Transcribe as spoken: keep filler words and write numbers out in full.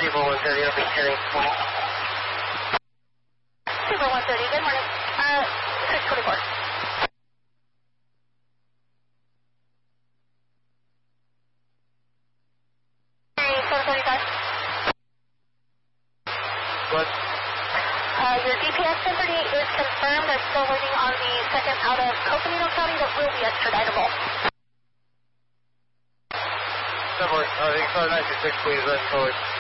Super one thirty, I'll be heading full. Super one thirty, good morning. Uh, six twenty-four. seven thirty-five. What? Uh, your D P S ten thirty-eight is confirmed. I'm still waiting on the second out of Coconino County that will be extraditable. Seven, I think five ninety-six, please, run forward.